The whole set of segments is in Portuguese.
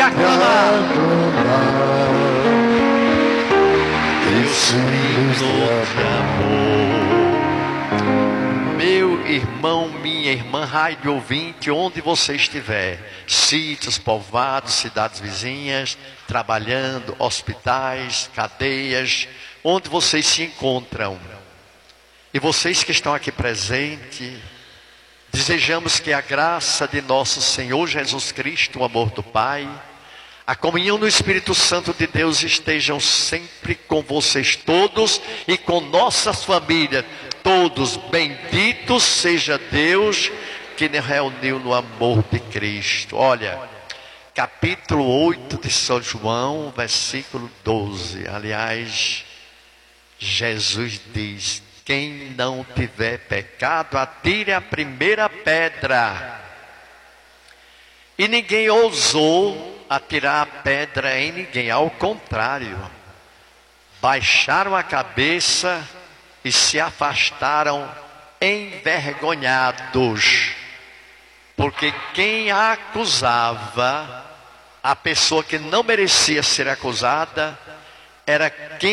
aclamar. Esse hino de amor. Meu irmão, minha irmã, rádio ouvinte, onde você estiver, sítios, povoados, cidades vizinhas, trabalhando, hospitais, cadeias, onde vocês se encontram. E vocês que estão aqui presentes, desejamos que a graça de nosso Senhor Jesus Cristo, o amor do Pai, a comunhão do Espírito Santo de Deus estejam sempre com vocês todos e com nossas famílias. Todos, benditos seja Deus que nos reuniu no amor de Cristo. Olha, capítulo 8 de São João, versículo 12. Aliás, Jesus diz: quem não tiver pecado, atire a primeira pedra. E ninguém ousou atirar a pedra em ninguém, ao contrário, baixaram a cabeça e se afastaram envergonhados, porque quem a acusava, a pessoa que não merecia ser acusada, era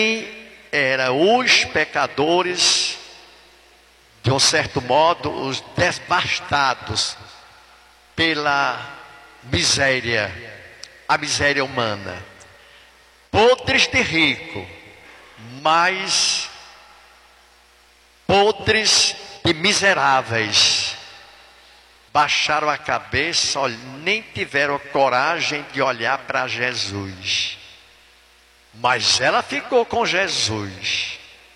os pecadores, de um certo modo, os devastados pela miséria, a miséria humana, podres de rico, mas podres de miseráveis. Baixaram a cabeça, nem tiveram coragem de olhar para Jesus. Mas ela ficou com Jesus.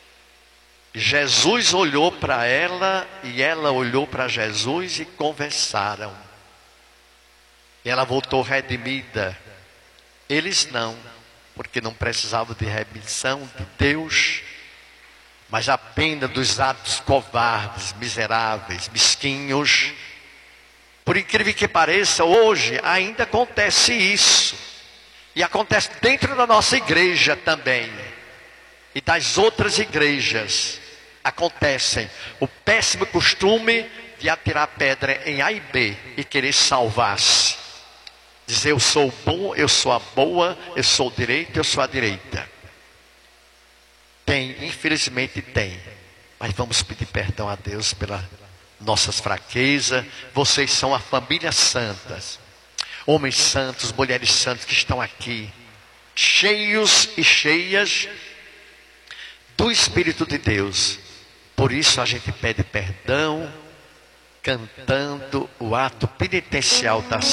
Jesus olhou para ela e ela olhou para Jesus e conversaram. Ela voltou redimida. Eles não, porque não precisavam de remissão de Deus, mas apenas dos atos covardes, miseráveis, mesquinhos. Por incrível que pareça, hoje ainda acontece isso. E acontece dentro da nossa igreja também. E das outras igrejas acontecem o péssimo costume de atirar pedra em A e B e querer salvar-se. Dizer eu sou bom, eu sou a boa, eu sou o direito, eu sou a direita. Tem, infelizmente tem. Mas vamos pedir perdão a Deus pelas nossas fraquezas. Vocês são a família santas. Homens santos, mulheres santas que estão aqui. Cheios e cheias do Espírito de Deus. Por isso a gente pede perdão, cantando o ato penitencial da